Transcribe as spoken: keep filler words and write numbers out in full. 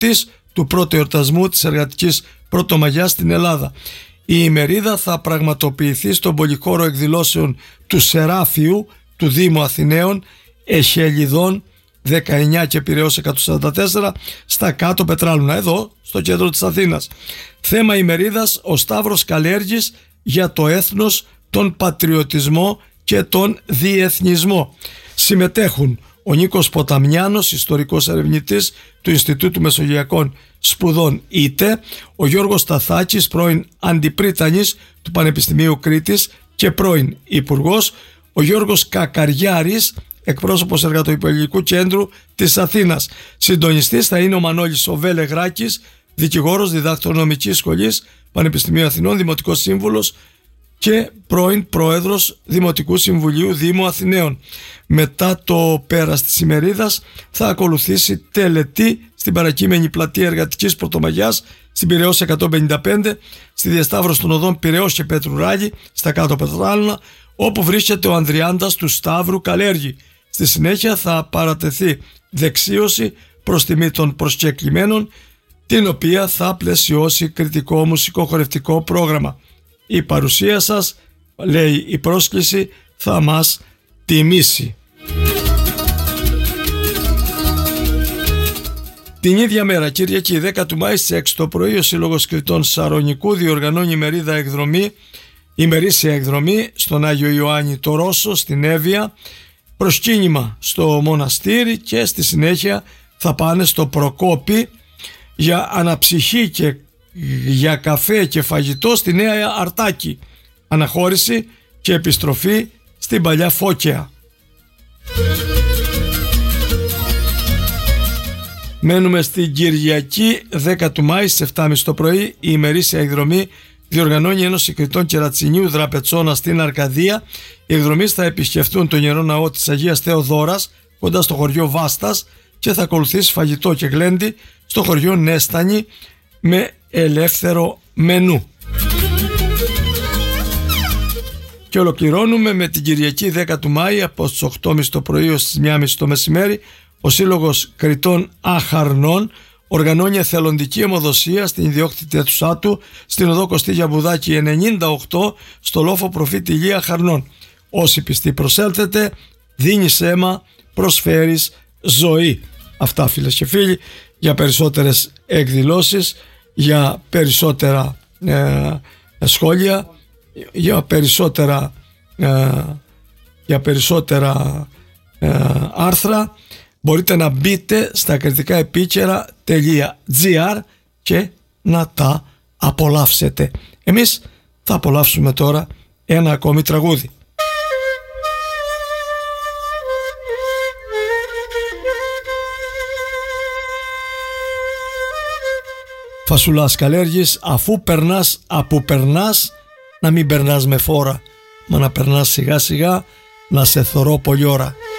της του πρώτου εορτασμού της εργατικής Πρωτομαγιάς στην Ελλάδα. Η ημερίδα θα πραγματοποιηθεί στον πολυχώρο εκδηλώσεων του Σεράφιου του Δήμου Αθηναίων, Εχελιδών δεκαεννιά και Πειραιώς εκατόν σαράντα τέσσερα στα κάτω Πετράλουνα, εδώ στο κέντρο της Αθήνας. Θέμα ημερίδας: ο Σταύρος Καλέργης για το έθνος, τον πατριωτισμό και τον διεθνισμό. Συμμετέχουν ο Νίκος Ποταμιάνος, ιστορικός ερευνητής του Ινστιτούτου Μεσογειακών Σπουδών ΙΤΕ, ο Γιώργος Σταθάκης, πρώην Αντιπρίτανης του Πανεπιστημίου Κρήτης και πρώην Υπουργός, ο Γιώργος Κακαριάρης, εκπρόσωπος Εργατοϊπαλληλικού Κέντρου της Αθήνας. Συντονιστής θα είναι ο Μανώλης Οβέλε Γράκης, δικηγόρος, διδάκτορ νομικής σχολής Πανεπιστημίου Αθηνών, δημοτικός σύμβουλος και πρώην πρόεδρος Δημοτικού Συμβουλίου Δήμου Αθηναίων. Μετά το πέρας της ημερίδας θα ακολουθήσει τελετή στην παρακείμενη πλατεία Εργατικής Πρωτομαγιάς στην Πειραιώς εκατόν πενήντα πέντε, στη διασταύρωση των οδών Πειραιώς και Πέτρου Ράγη στα κάτω Πετράλουνα, όπου βρίσκεται ο Ανδριάντας του Σταύρου Καλέργη. Στη συνέχεια θα παρατεθεί δεξίωση προς τιμή των προσκεκλημένων, την οποία θα πλαισιώσει κριτικό μουσικό-χορευτικό πρόγραμμα. Η παρουσία σας, λέει η πρόσκληση, θα μας τιμήσει. Την ίδια μέρα, Κυριακή δέκα του Μάη στις έξι το πρωί, ο Σύλλογος Κριτών Σαρονικού διοργανώνει ημερίδα εκδρομή, ημερήσια εκδρομή στον Άγιο Ιωάννη το Ρώσο στην Εύβοια, προσκύνημα στο μοναστήρι και στη συνέχεια θα πάνε στο Προκόπη για αναψυχή και για καφέ και φαγητό στη Νέα Αρτάκη, αναχώρηση και επιστροφή στην παλιά Φώκαια. Μένουμε στην Κυριακή δέκα του Μάη στις επτά και μισή το πρωί. Η ημερήσια εκδρομή διοργανώνει η Ένωση Κριτών Κερατσινίου Δραπετσόνα στην Αρκαδία. Οι εκδρομείς θα επισκεφτούν τον Ιερό Ναό της Αγίας Θεοδόρας κοντά στο χωριό Βάστας και θα ακολουθήσει φαγητό και γλέντι στο χωριό Νέστανη με ελεύθερο μενού. Και ολοκληρώνουμε με την Κυριακή δέκα του Μάη από τις οκτώ και μισή το πρωί ως τις μία και μισή το μεσημέρι. Ο Σύλλογος Κριτών Αχαρνών οργανώνει εθελοντική αιμοδοσία στην ιδιόκτητη αίθουσά του στην οδό Κωστή Γιαμπουδάκη ενενήντα οκτώ στο λόφο Προφήτη Ηλία Χαρνών. Όσοι πιστοί προσέλθετε, δίνεις αίμα, προσφέρεις ζωή. Αυτά, φίλες και φίλοι. Για περισσότερες εκδηλώσεις, για περισσότερα ε, σχόλια, για περισσότερα ε, για περισσότερα ε, άρθρα μπορείτε να μπείτε στα κριτικά επίκαιρα τελεία τζι άρ και να τα απολαύσετε. Εμείς θα απολαύσουμε τώρα ένα ακόμη τραγούδι. Φασουλάς Καλέργης, αφού περνάς από περνάς, να μην περνάς με φόρα, μα να περνάς σιγά σιγά, να σε θωρώ πολλή ώρα.